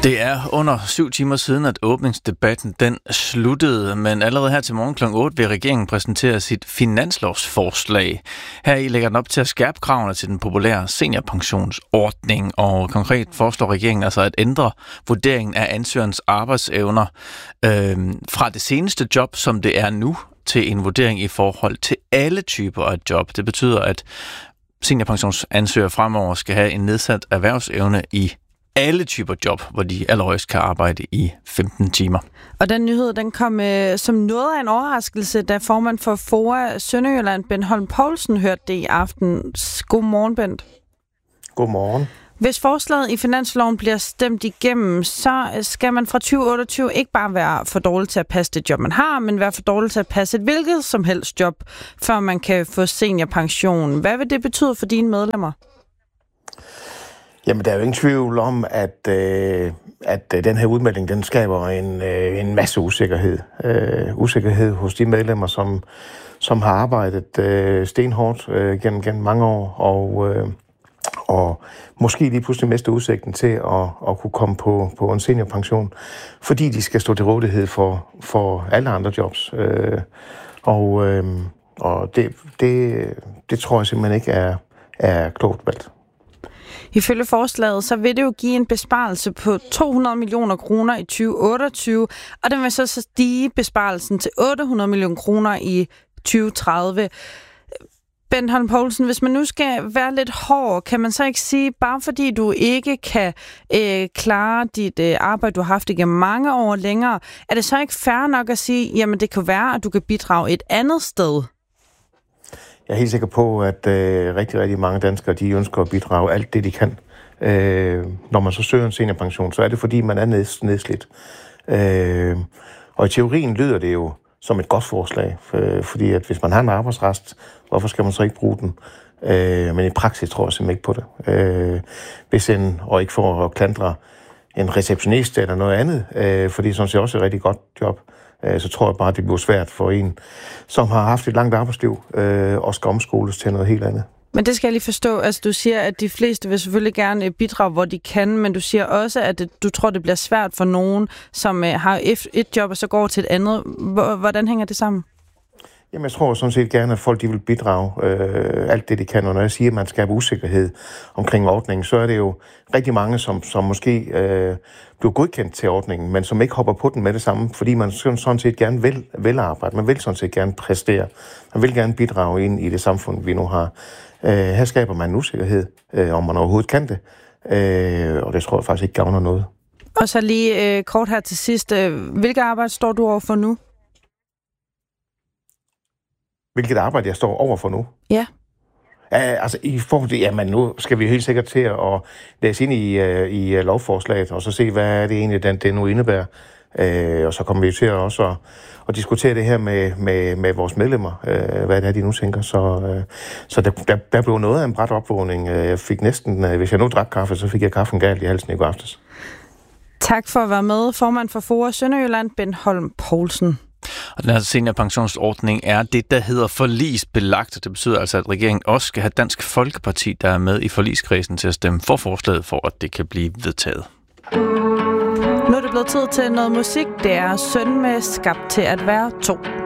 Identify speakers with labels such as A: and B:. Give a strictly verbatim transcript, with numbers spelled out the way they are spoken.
A: Det er under syv timer siden, at åbningsdebatten den sluttede, men allerede her til morgen klokken otte vil regeringen præsentere sit finanslovsforslag. Heri lægger den op til at skærpe kravene til den populære seniorpensionsordning, og konkret foreslår regeringen altså at ændre vurderingen af ansøgerens arbejdsevner øh, fra det seneste job, som det er nu, til en vurdering i forhold til alle typer af job. Det betyder, at seniorpensionsansøgere fremover skal have en nedsat erhvervsevne i alle typer job, hvor de allerhøjst kan arbejde i femten timer. Og den nyhed, den kom øh, som noget af en overraskelse, da formand for FOA Sønderjylland, Bent Holm Poulsen, hørte det i aften. Godmorgen, Bent.
B: Godmorgen.
A: Hvis forslaget i finansloven bliver stemt igennem, så skal man fra tyve otteogtyve ikke bare være for dårlig til at passe det job, man har, men være for dårlig til at passe et hvilket som helst job, før man kan få seniorpension. Hvad vil det betyde for dine medlemmer?
B: Jamen, der er jo ingen tvivl om, at, øh, at den her udmelding, den skaber en, øh, en masse usikkerhed. Øh, usikkerhed hos de medlemmer, som, som har arbejdet øh, stenhårdt øh, gennem, gennem mange år, og, øh, og måske lige pludselig mister udsigten til at, at kunne komme på, på en seniorpension, fordi de skal stå til rådighed for, for alle andre jobs. Øh, og øh, og det, det, det tror jeg simpelthen ikke er, er klogt valgt.
A: Ifølge forslaget, så vil det jo give en besparelse på to hundrede millioner kroner i tyve otteogtyve, og den vil så stige besparelsen til otte hundrede millioner kroner i tyve tredive. Bent Holm Poulsen, hvis man nu skal være lidt hård, kan man så ikke sige, bare fordi du ikke kan øh, klare dit øh, arbejde, du har haft igennem mange år længere, er det så ikke fair nok at sige, jamen det kan være, at du kan bidrage et andet sted?
B: Jeg er helt sikker på, at øh, rigtig, rigtig mange danskere, de ønsker at bidrage alt det, de kan. Øh, når man så søger en seniorpension, så er det, fordi man er neds- nedslidt. Øh, og i teorien lyder det jo som et godt forslag, for, fordi at hvis man har en arbejdsrest, hvorfor skal man så ikke bruge den? Øh, men i praksis tror jeg simpelthen ikke på det. Øh, hvis en, og ikke for at klandre en receptionist eller noget andet, øh, fordi sådan set også er et rigtig godt job, så tror jeg bare, det bliver svært for en, som har haft et langt arbejdsliv, øh, og skal omskoles til noget helt andet.
A: Men det skal jeg lige forstå. Altså, du siger, at de fleste vil selvfølgelig gerne bidrage, hvor de kan, men du siger også, at det, du tror, det bliver svært for nogen, som øh, har et, et job, og så går til et andet. Hvordan hænger det sammen?
B: Jamen, jeg tror sådan set gerne, at folk de vil bidrage øh, alt det, de kan. Og når jeg siger, at man skaber usikkerhed omkring ordningen, så er det jo rigtig mange, som, som måske øh, bliver godkendt til ordningen, men som ikke hopper på den med det samme, fordi man sådan set gerne vil, vil arbejde. Man vil sådan set gerne præstere. Man vil gerne bidrage ind i det samfund, vi nu har. Øh, her skaber man en usikkerhed, øh, om man overhovedet kan det. Øh, og det tror jeg faktisk ikke gavner noget.
A: Og så lige øh, kort her til sidst. Hvilket arbejde står du over for nu?
B: Hvilket arbejde jeg står over for nu?
A: Ja.
B: Uh, altså i forhold til, jamen nu skal vi helt sikkert til at læse ind i, uh, i uh, lovforslaget, og så se, hvad er det egentlig, den, det nu indebærer. Uh, og så kommer vi til også at, at diskutere det her med, med, med vores medlemmer, uh, hvad det er, de nu tænker. Så, uh, så der, der, der blev noget af en brat opvågning. Uh, jeg fik næsten, uh, hvis jeg nu drak kaffe, så fik jeg kaffen galt i halsen i går aftes.
A: Tak for at være med, formand for FOA Sønderjylland, Bent Holm Poulsen. Og den her seniorpensionsordning er det, der hedder forligsbelagt. Det betyder altså, at regeringen også skal have Dansk Folkeparti, der er med i forligskredsen til at stemme for forslaget, for at det kan blive vedtaget. Nu er det blevet tid til noget musik. Det er Søn med Skabt til at være to.